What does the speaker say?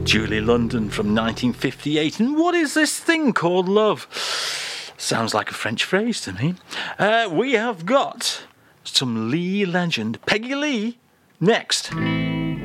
Julie London from 1958. And what is this thing called love? Sounds like a French phrase to me. We have got some Lee legend, Peggy Lee, next.